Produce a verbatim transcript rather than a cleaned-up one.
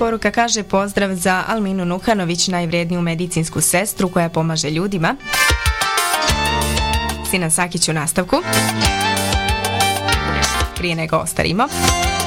poruka kaže pozdrav za Alminu Nukanović, najvrijedniju medicinsku sestru koja pomaže ljudima. Sinan Sakić u nastavku. Prije nego ostarimo.